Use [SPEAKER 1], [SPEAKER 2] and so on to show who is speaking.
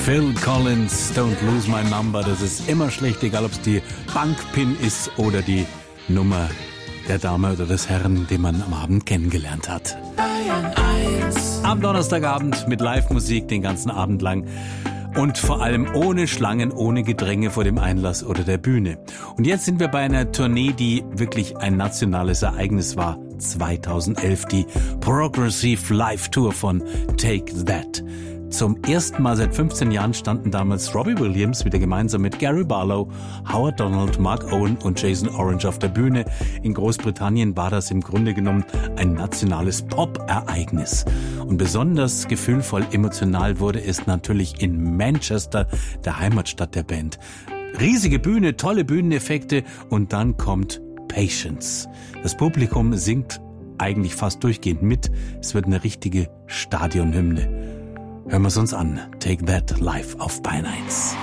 [SPEAKER 1] Phil Collins, Don't Lose My Number. Das ist immer schlecht, egal ob es die Bankpin ist oder die Nummer der Dame oder des Herrn, den man am Abend kennengelernt hat. Am Donnerstagabend mit Live-Musik den ganzen Abend lang. Und vor allem ohne Schlangen, ohne Gedränge vor dem Einlass oder der Bühne. Und jetzt sind wir bei einer Tournee, die wirklich ein nationales Ereignis war. 2011 die Progressive Live Tour von Take That. Zum ersten Mal seit 15 Jahren standen damals Robbie Williams wieder gemeinsam mit Gary Barlow, Howard Donald, Mark Owen und Jason Orange auf der Bühne. In Großbritannien war das im Grunde genommen ein nationales Pop-Ereignis. Und besonders gefühlvoll emotional wurde es natürlich in Manchester, der Heimatstadt der Band. Riesige Bühne, tolle Bühneneffekte und dann kommt Patience. Das Publikum singt eigentlich fast durchgehend mit. Es wird eine richtige Stadionhymne. Hören wir es uns an. Take That live auf Bayern 1.